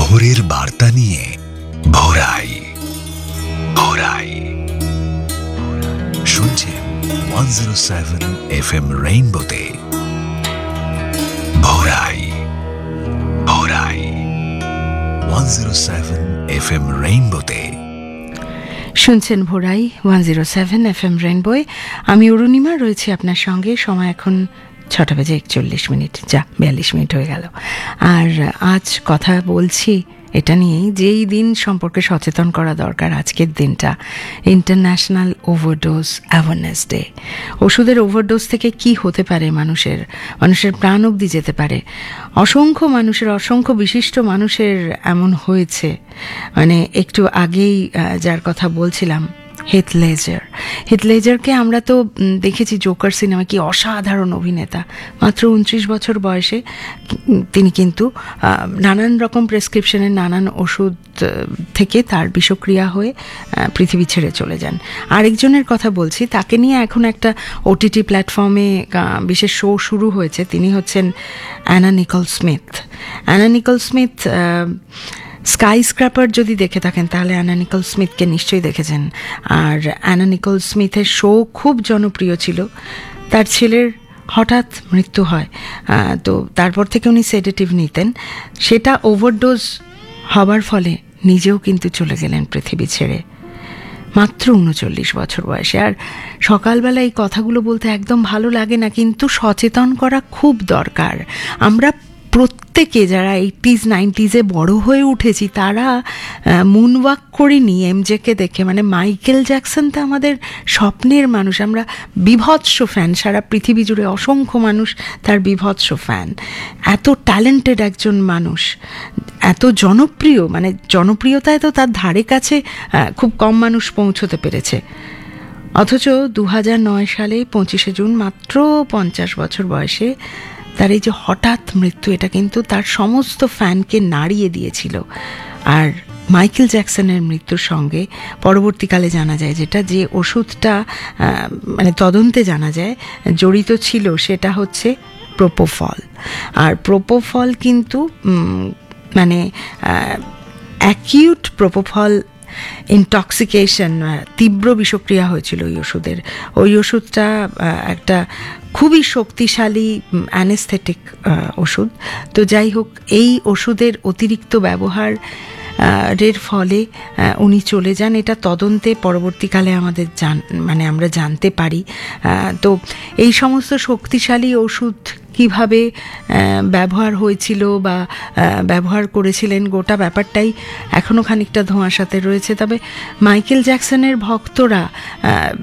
ভোরের বার্তা নিয়ে ভোরাই ভোরাই শুনছেন 107 FM রেইনবোতে ভোরাই ভোরাই 107 FM রেইনবোতে শুনছেন ভোরাই 107 FM রেইনবোয়। আমি অরুণিমা রয়েছি আপনার সঙ্গে। সময় এখন 6:41, যা 42 মিনিট হয়ে গেল। আর আজ কথা বলছি এটা নিয়েই, যেই দিন সম্পর্কে সচেতন করা দরকার। আজকের দিনটা ইন্টারন্যাশনাল ওভারডোজ অ্যাওয়ারনেস ডে। ওষুধের ওভারডোজ থেকে কি হতে পারে, মানুষের প্রাণ অবধি যেতে পারে। অসংখ্য বিশিষ্ট মানুষের এমন হয়েছে। মানে একটু আগেই যার কথা বলছিলাম, হিথ লেজারকে আমরা তো দেখেছি জোকার সিনেমা, কি অসাধারণ অভিনেতা। মাত্র 29 বছর বয়সে তিনি কিন্তু নানান রকম প্রেসক্রিপশনের নানান ওষুধ থেকে তার বিষক্রিয়া হয়ে পৃথিবী ছেড়ে চলে যান। আরেকজনের কথা বলছি, তাকে নিয়ে এখন একটা OTT প্ল্যাটফর্মে বিশেষ শো শুরু হয়েছে। তিনি হচ্ছেন অ্যানা নিকল স্মিথ। স্কাই স্ক্র্যাপার যদি দেখে থাকেন তাহলে অ্যানা নিকল স্মিথকে নিশ্চয়ই দেখেছেন। আর অ্যানা নিকল স্মিথের শো খুব জনপ্রিয় ছিল। তার ছেলের হঠাৎ মৃত্যু হয়, তো তারপর থেকে উনি সেডেটিভ নিতেন। সেটা ওভারডোজ হবার ফলে নিজেও কিন্তু চলে গেলেন পৃথিবী ছেড়ে, মাত্র 39 বছর বয়সে। আর সকালবেলা এই কথাগুলো বলতে একদম ভালো লাগে না, কিন্তু সচেতন করা খুব দরকার। আমরা প্রত্যেকে যারা 80s 90s বড় হয়ে উঠেছি, তারা মুনওয়াক করিনি এমজেকে দেখে। মানে মাইকেল জ্যাকসন তো আমাদের স্বপ্নের মানুষ, আমরা বিভৎস ফ্যান। সারা পৃথিবী জুড়ে অসংখ্য মানুষ তার বিভৎস ফ্যান। এত ট্যালেন্টেড একজন মানুষ, এত জনপ্রিয়, মানে জনপ্রিয়তায় তো তার ধারে কাছে খুব কম মানুষ পৌঁছতে পেরেছে। অথচ 2009 সালে 25শে জুন মাত্র 50 বছর বয়সে তার এই যে হঠাৎ মৃত্যু, এটা কিন্তু তার সমস্ত ফ্যানকে নাড়িয়ে দিয়েছিল। আর মাইকেল জ্যাকসনের মৃত্যুর সঙ্গে পরবর্তীকালে জানা যায়, যে ওষুধটা মানে তদন্তে জানা যায় জড়িত ছিল, সেটা হচ্ছে প্রোপোফল। আর প্রোপোফল কিন্তু মানে অ্যাকিউট প্রোপোফল ইনটক্সিকেশন, তীব্র বিষক্রিয়া হয়েছিল ওই ওষুধটা একটা খুবই শক্তিশালী অ্যানেস্থেটিক ওষুধ। তো যাই হোক, এই ওষুধের অতিরিক্ত ব্যবহারের ফলে উনি চলে যান। এটা তদন্তে পরবর্তীকালে আমরা জানতে পারি। তো এই সমস্ত শক্তিশালী ওষুধ কিভাবে ব্যবহার হয়েছিল বা ব্যবহার করেছিলেন, গোটা ব্যাপারটাই এখনও খানিকটা ধোঁয়াশাতে রয়েছে। তবে মাইকেল জ্যাকসনের ভক্তরা